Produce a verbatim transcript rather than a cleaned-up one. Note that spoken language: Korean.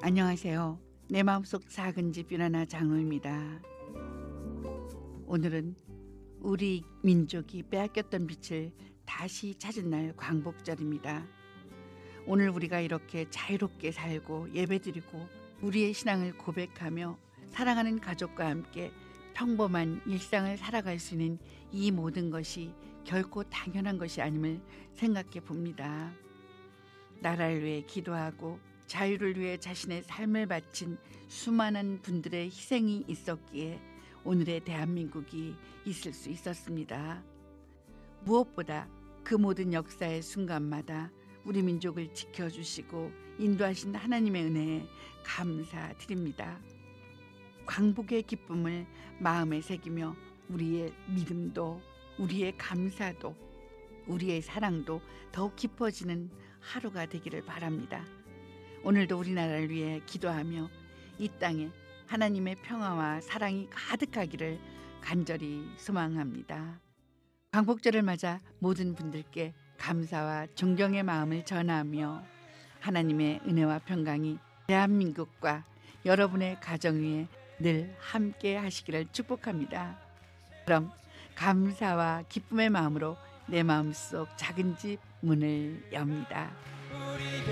안녕하세요. 내 마음속 작은 집 유나나 장로입니다. 오늘은 우리 민족이 빼앗겼던 빛을 다시 찾은 날 광복절입니다. 오늘 우리가 이렇게 자유롭게 살고 예배드리고 우리의 신앙을 고백하며 사랑하는 가족과 함께 평범한 일상을 살아갈 수 있는 이 모든 것이 결코 당연한 것이 아님을 생각해 봅니다. 나라를 위해 기도하고 자유를 위해 자신의 삶을 바친 수많은 분들의 희생이 있었기에 오늘의 대한민국이 있을 수 있었습니다. 무엇보다 그 모든 역사의 순간마다 우리 민족을 지켜주시고 인도하신 하나님의 은혜에 감사드립니다. 광복의 기쁨을 마음에 새기며 우리의 믿음도 우리의 감사도 우리의 사랑도 더욱 깊어지는 하루가 되기를 바랍니다. 오늘도 우리나라를 위해 기도하며 이 땅에 하나님의 평화와 사랑이 가득하기를 간절히 소망합니다. 광복절을 맞아 모든 분들께 감사와 존경의 마음을 전하며 하나님의 은혜와 평강이 대한민국과 여러분의 가정 위에 늘 함께 하시기를 축복합니다. 그럼 감사와 기쁨의 마음으로 내 마음속 작은 집 문을 엽니다.